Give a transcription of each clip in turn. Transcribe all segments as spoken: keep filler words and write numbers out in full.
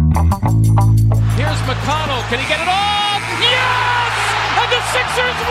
Here's McConnell. Can he get it off? Yes! And the Sixers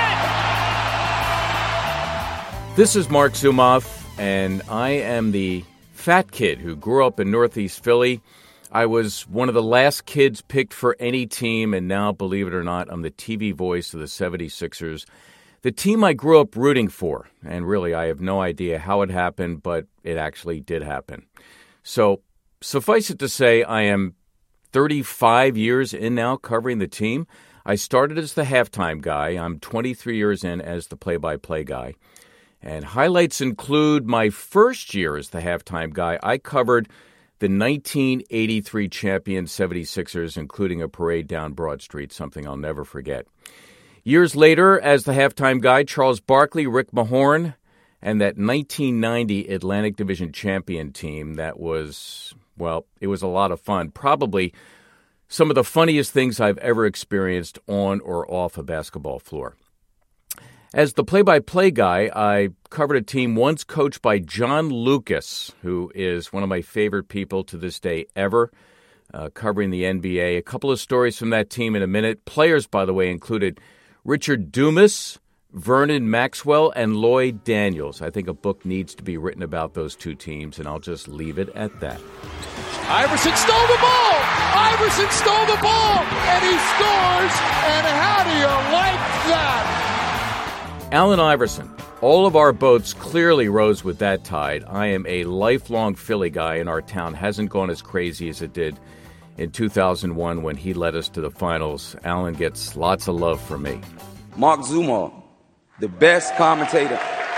win it! This is Mark Zumoff, and I am the fat kid who grew up in Northeast Philly. I was one of the last kids picked for any team, and now, believe it or not, I'm the T V voice of the seventy-sixers, the team I grew up rooting for. And really, I have no idea how it happened, but it actually did happen. So, suffice it to say, I am thirty-five years in now covering the team. I started as the halftime guy. I'm twenty-three years in as the play-by-play guy. And highlights include my first year as the halftime guy. I covered the nineteen eighty-three champion seventy-sixers, including a parade down Broad Street, something I'll never forget. Years later, as the halftime guy, Charles Barkley, Rick Mahorn, and that nineteen ninety Atlantic Division champion team that was, well, it was a lot of fun. Probably some of the funniest things I've ever experienced on or off a basketball floor. As the play-by-play guy, I covered a team once coached by John Lucas, who is one of my favorite people to this day ever, uh, covering the N B A. A couple of stories from that team in a minute. Players, by the way, included Richard Dumas, Vernon Maxwell, and Lloyd Daniels. I think a book needs to be written about those two teams, and I'll just leave it at that. Iverson stole the ball! Iverson stole the ball! And he scores! And how do you like that? Allen Iverson. All of our boats clearly rose with that tide. I am a lifelong Philly guy, and our town hasn't gone as crazy as it did in two thousand one when he led us to the finals. Allen gets lots of love from me. Mark Zumoff, the best commentator,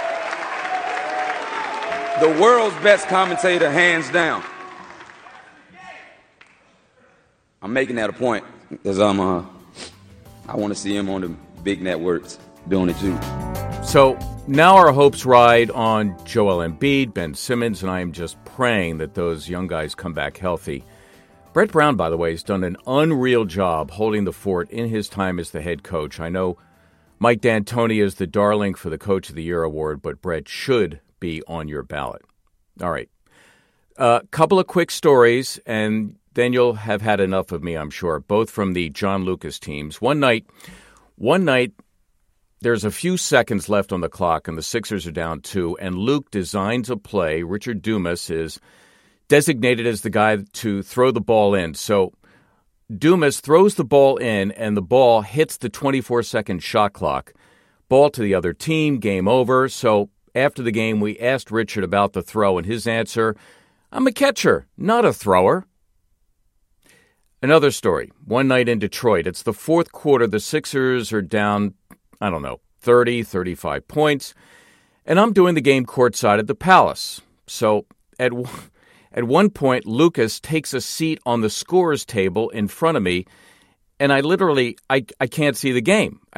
the world's best commentator, hands down. I'm making that a point because I'm, uh, I want to see him on the big networks doing it too. So now our hopes ride on Joel Embiid, Ben Simmons, and I am just praying that those young guys come back healthy. Brett Brown, by the way, has done an unreal job holding the fort in his time as the head coach. I know Mike D'Antoni is the darling for the Coach of the Year award, but Brett should be on your ballot. All right. A uh, couple of quick stories, and then you'll have had enough of me, I'm sure, both from the John Lucas teams. One night, one night, there's a few seconds left on the clock, and the Sixers are down two, and Luke designs a play. Richard Dumas is designated as the guy to throw the ball in. So Dumas throws the ball in, and the ball hits the twenty-four second shot clock. Ball to the other team, game over. So after the game, we asked Richard about the throw, and his answer, I'm a catcher, not a thrower. Another story. One night in Detroit, it's the fourth quarter. The Sixers are down, I don't know, thirty, thirty-five points, and I'm doing the game courtside at the Palace. So at at one point, Lucas takes a seat on the scorer's table in front of me, and I literally, I, I can't see the game.